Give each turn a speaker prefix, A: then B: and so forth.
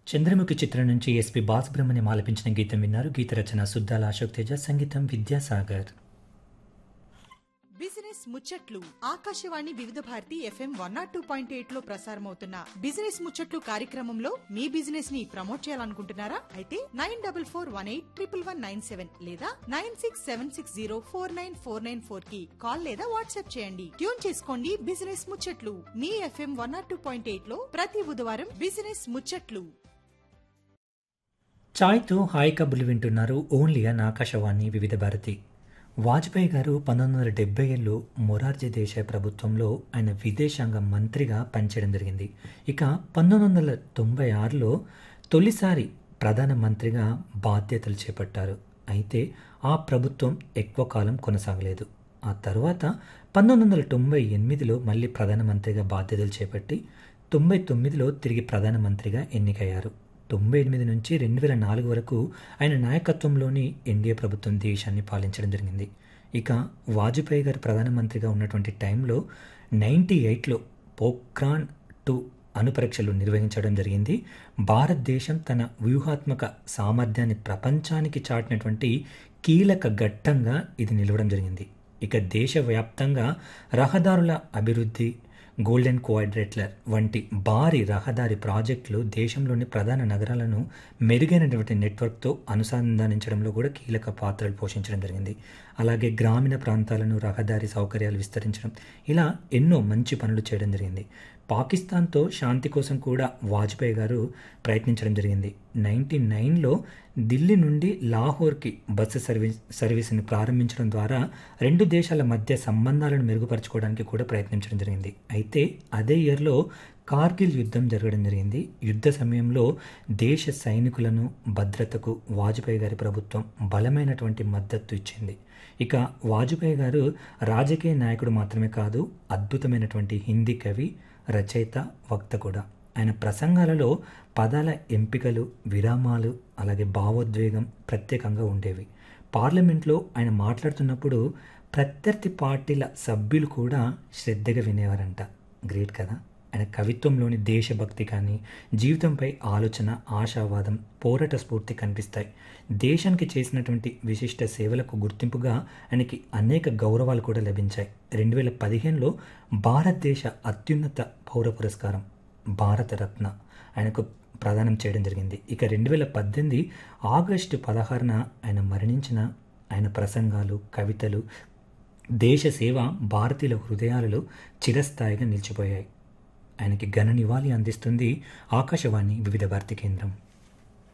A: చంద్రముఖి చిత్రం నుంచి ఎస్పి బాలసుబ్రహ్మణ్యం ఆలపించిన గీతం విన్నారు. గీత రచన సుద్దాల అశోక్ తేజ, సంగీతం విద్యాసాగర్.
B: బిజినెస్ ముచ్చట్లు ఆకాశవాణి వివిధ భారతి FM 102.8 లో ప్రసారమవుతున్న బిజినెస్ ముచ్చట్లు కార్యక్రమంలో మీ బిజినెస్ ని ప్రమోట్ చేయాలనుకుంటున్నారా? అయితే 9418111197 లేదా 9676049494 కి కాల్ లేదా వాట్సాప్ చేయండి. ట్యూన్ చేసుకోండి బిజినెస్ ముచ్చట్లు మీ FM 102.8 లో ప్రతి బుధవారం బిజినెస్ ముచ్చట్లు.
A: ఛాయ్తో హాయ్ కబుర్లు వింటున్నారు ఓన్లీ అన్ ఆకాశవాణి వివిధ భారతి. వాజ్పేయి గారు 1970లో మొరార్జీ దేశాయ్ ప్రభుత్వంలో ఆయన విదేశాంగ మంత్రిగా పనిచేయడం జరిగింది. ఇక 1996లో తొలిసారి ప్రధానమంత్రిగా బాధ్యతలు చేపట్టారు. అయితే ఆ ప్రభుత్వం ఎక్కువ కాలం కొనసాగలేదు. ఆ తర్వాత 1998లో మళ్ళీ ప్రధానమంత్రిగా బాధ్యతలు చేపట్టి 99లో తిరిగి ప్రధానమంత్రిగా ఎన్నికయ్యారు. 98 నుంచి 2004 వరకు ఆయన నాయకత్వంలోని ఎన్డీఏ ప్రభుత్వం దేశాన్ని పాలించడం జరిగింది. ఇక వాజ్పేయి గారు ప్రధానమంత్రిగా ఉన్నటువంటి టైంలో 98లో పోఖ్రాన్ 2 అణుపరీక్షలు నిర్వహించడం జరిగింది. భారతదేశం తన వ్యూహాత్మక సామర్థ్యాన్ని ప్రపంచానికి చాటినటువంటి కీలక ఘట్టంగా ఇది నిలవడం జరిగింది. ఇక దేశవ్యాప్తంగా రహదారుల అభివృద్ధి, గోల్డెన్ క్వాడ్రేట్లర్ వంటి భారీ రహదారి ప్రాజెక్టులు దేశంలోని ప్రధాన నగరాలను మెరుగైనటువంటి నెట్వర్క్తో అనుసంధానించడంలో కూడా కీలక పాత్రలు పోషించడం జరిగింది. అలాగే గ్రామీణ ప్రాంతాలను రహదారి సౌకర్యాలు విస్తరించడం, ఇలా ఎన్నో మంచి పనులు చేయడం జరిగింది. పాకిస్తాన్తో శాంతి కోసం కూడా వాజ్పేయి గారు ప్రయత్నించడం జరిగింది. 99లో ఢిల్లీ నుండి లాహోర్కి బస్సు సర్వీస్ని ప్రారంభించడం ద్వారా రెండు దేశాల మధ్య సంబంధాలను మెరుగుపరచుకోవడానికి కూడా ప్రయత్నించడం జరిగింది. అయితే అదే ఇయర్లో కార్గిల్ యుద్ధం జరగడం జరిగింది. యుద్ధ సమయంలో దేశ సైనికులను భద్రతకు వాజ్పేయి గారి ప్రభుత్వం బలమైనటువంటి మద్దతు ఇచ్చింది. ఇక వాజ్పేయి గారు రాజకీయ నాయకుడు మాత్రమే కాదు, అద్భుతమైనటువంటి హిందీ కవి, రచయిత, వక్త కూడా. ఆయన ప్రసంగాలలో పదాల ఎంపికలు, విరామాలు, అలాగే భావోద్వేగం ప్రత్యేకంగా ఉండేవి. పార్లమెంట్లో ఆయన మాట్లాడుతున్నప్పుడు ప్రత్యర్థి పార్టీల సభ్యులు కూడా శ్రద్ధగా వినేవారంట. గ్రేట్ కదా. ఆయన కవిత్వంలోని దేశభక్తి కానీ, జీవితంపై ఆలోచన, ఆశావాదం, పోరాట స్ఫూర్తి కనిపిస్తాయి. దేశానికి చేసినటువంటి విశిష్ట సేవలకు గుర్తింపుగా ఆయనకి అనేక గౌరవాలు కూడా లభించాయి. 2015లో భారతదేశ అత్యున్నత పౌర పురస్కారం భారతరత్న ఆయనకు ప్రదానం చేయడం జరిగింది. ఇక 2018 ఆగస్టు 16న ఆయన మరణించిన ఆయన ప్రసంగాలు, కవితలు, దేశ సేవ భారతీయుల హృదయాలలో చిరస్థాయిగా నిలిచిపోయాయి. ఆయనకి ఘన నివాళి అందిస్తుంది ఆకాశవాణి వివిధ భారతి కేంద్రం.